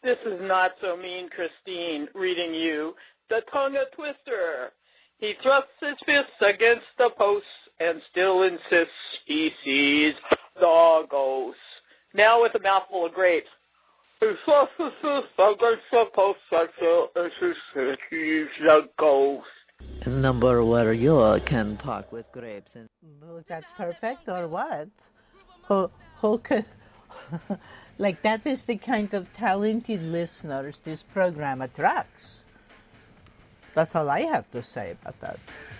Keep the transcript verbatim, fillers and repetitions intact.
This is Not So Mean Christine reading you the Tongue Twister. He thrusts his fists against the post and still insists he sees the ghost. Now with a mouthful of grapes. He thrusts his fists against the post and still insists he sees the ghost. A number where you can talk with grapes. And was that perfect or what? Who, who could... like, that is the kind of talented listeners this program attracts. That's all I have to say about that.